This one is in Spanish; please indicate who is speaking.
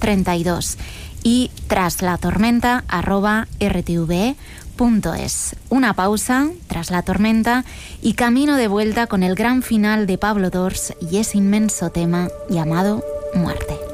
Speaker 1: 32 y traslatormenta@rtve.es. Una pausa, Tras la tormenta, y camino de vuelta con el gran final de Pablo Dors y ese inmenso tema llamado Muerte.